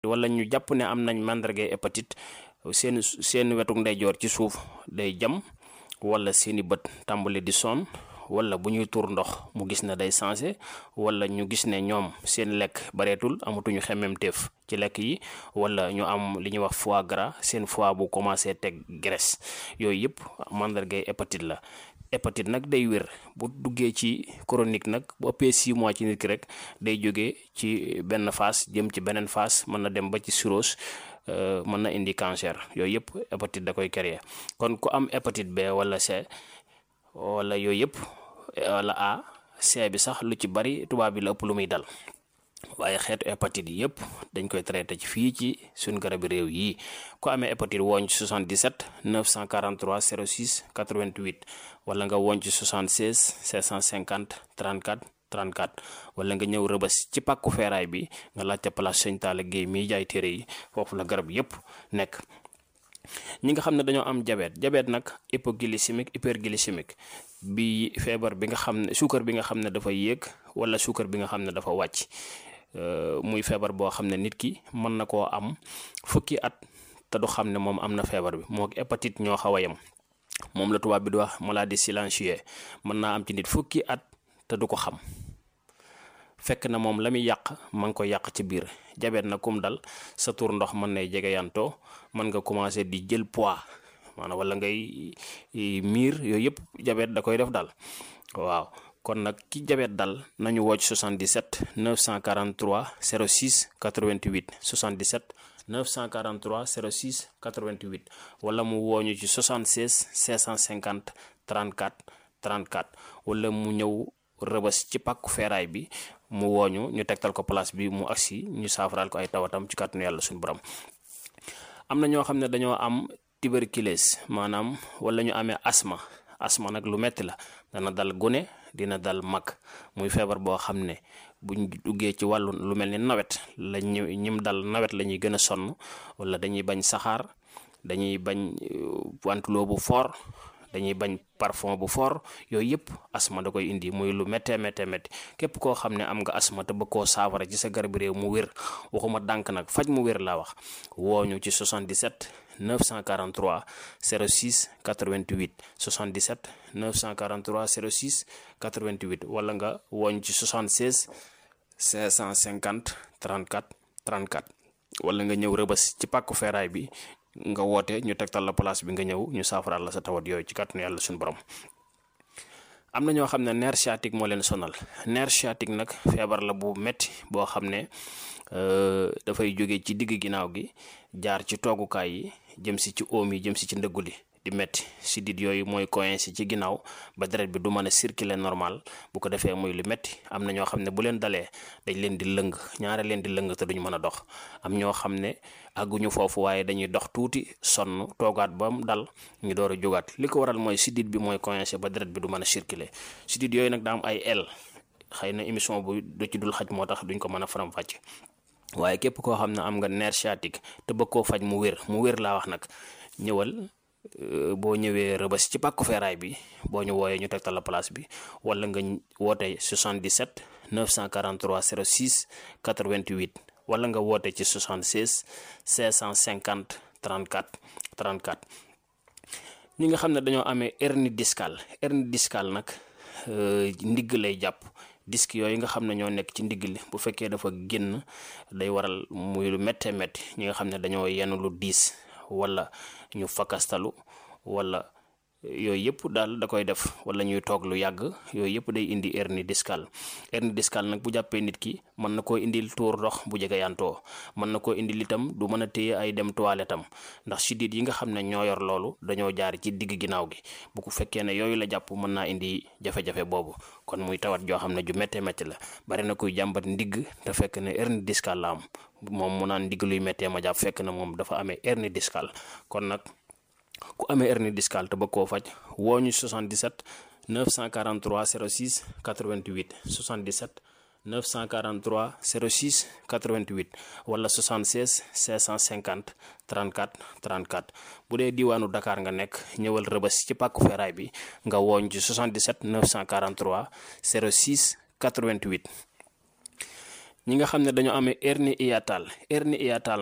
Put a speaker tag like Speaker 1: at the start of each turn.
Speaker 1: wala ñu jàpp ne am nañ màndargay hépatite seen wetuk ndeyjoor ci suuf day jam, wala seeni bët tàmbali di sonn, wala bu ñuy tuur ndox mu gis ne day sensé, wala ñu gis ne ñoom seen lekk bareetul, amatuñu xemmemteef ci lekk yi, wala ñu am li ñuy wax foie gras, seen foie bu commencé teg graisse. yooyu yëpp mandargay hépatite la. hépatite nag day wér bu duggee ci chronique nag bu ëppee 6 mois ci nit ki rek day jógee ci benn phase jëm ci beneen phase, mën na dem ba ci cirrhose, mën na indi cancer. yooyu yëpp hépatite da koy créer. kon ku am hépatite B wala C wala yooyu yëpp, wala A, C bi sax lu ci bari tubaab bi la ëpp lu muy dal, waaye xeetu hépatite yi yëpp dañ koy traité ci fii ci suñ garabi réew yi. ku amee hépatite wooñ ci 77 943 06 88, wala nga wooñ ci 76 650 34 34, wala nga ñëw Rëbës ci pàkku feeraay bi nga laajte place Sëñ Talla Guèye miy jaay téere yi, foofu la garab yëpp nekk. ñi nga xam ne dañoo am diabète nag hypoglycémique hyperglycémique, bi feebar bi nga xam ne suukar bi nga xam ne dafa yéeg, wala suukar bi nga xam ne dafa wàcc, muy feebar boo xam ne nit ki mën na koo am fukki at te du xam ne moom am na feebar bi. moo hépatite ñoo xaw a yem, moom la tubaab bi di wax maladie silencieuse. mën naa am ci nit fukki at te du ko xam, fekk na moom la muy yàq ma ngi ko yàq ci biir. diabète na kum dal sa tur ndox mën nay jege yantoo, mën nga commencé di jël poids, maanaam wala ngay miir. yooyu yëpp diabète da koy def dal. waaw kon nag ki diabète dal nañu wocc 77 943 06 88 77 943 06 88, wala mu wooñu ci 76 650 34 34, wala mu ñëw Rëbës ci pàkku feeraay bi mu wooñu ñu tegtal ko place bi mu agsi ñu saafaraal ko ay tawatam ci kàttanu yàlla suñu borom. am na ñoo xam ne dañoo am tuberculose, maanaam wala ñu amee asma nag lu metti la, dana dal gune, dina dal mag. muy feebar boo xam ne buñ duggee ci wàllu lu mel ni nawet la ñim dal nawet la ñuy gën a sonn, wala dañuy bañ saxaar, dañuy bañ wantuloo bu fort, dañuy bañ parfum bu fort. yooyu yëpp asma da koy indi, muy lu méttee képp koo xam ne am nga asma te bëgg koo saafara ci sa garab réew mu wér, waxuma dànk nag, faj mu wér laa wax, wooñu ci 77 943 06 88 77 943 06 88, wala nga wooñ ci 76 550 34 34, wala nga ñëw Rëbës ci pàkku feeraay bi nga woote ñu tegtal la place bi nga ñëw ñu saafaraal la sa tawat yooyu ci kàttanu yàlla suñu borom. am na ñoo xam ne nerf sciatique moo leen sonal. nerf sciatique nag feebar la bu metti boo xam ne dafay jóge ci digg ginnaaw gi jaar ci toogukaay yi jëm si ci oom yi jëm si ci ndëggu li di metti. sidit yooyu mooy coincé ci ginnaaw ba deret bi du mën a circuler normal, bu ko defee muy lu metti. am na ñoo xam ne bu leen dalee dañ leen di lëng, ñaare leen di lëng te duñ mën a dox. am ñoo xam ne àgguñu foofu waaye dañuy dox tuuti sonn toogaat ba mu dal ñu door a jógaat. li ko waral mooy sidit bi mooy coincé ba deret bi du mën a circuler. sidit yooyu nag daa am ay el, xëy na émission bu du ci dul xaj moo tax duñ ko mën a faram-fàcce. waaye képp koo xam ne am nga nerf sciatique te bëgg koo faj mu wér laa wax nag, ñëwal boo ñëwee Rëbës ci pàkku feeraay bi boo ñu wooyee ñu tegtal la place bi, wala nga woote 77 943 06 88, wala nga woote ci 76 550 34 34. ñi nga xam ne dañoo amee hernie discale nag ndigg lay jàpp. disque yooyu nga xam ne ñoo nekk ci ndigg li bu fekkee dafa génn day waral muy lu méttee métti. ñi nga xam ne dañoo yenn lu diis wala ñu fakastalu wala yooyu yëpp daal da koy def, wala ñuy toog lu yàgg, yooyu yëpp day indi hernie discale. hernie discale nag bu jàppee nit ki mën na koo indil tuur ndox bu jege yantoo, mën na koo indil itam du mën a téye ay dem toilette am, ndax sidit yi nga xam ne ñoo yor loolu dañoo jaar ci digg ginnaaw gi. bu ko fekkee ne yooyu la jàpp mën naa indi jafe-jafe boobu. kon muy tawat joo xam ne ju méttee métti la. bari na kuy jàmbat ndigg te fekk ne hernie discale la am, moom mu naan ndigg luy méttee ma jàpp, fekk na moom dafa amee hernie discale. kon nag ku amee hernie discale te bëgg koo faj wooñu 77 943 06 88 77 943 06 88, wala 76 550 34 34. bu dee diwaanu Dakar nga nekk ñëwal Rëbës ci pàkku feeraay bi nga wooñ ci 77 943 06 88. ñi nga xam ne dañoo amee hernie hiatale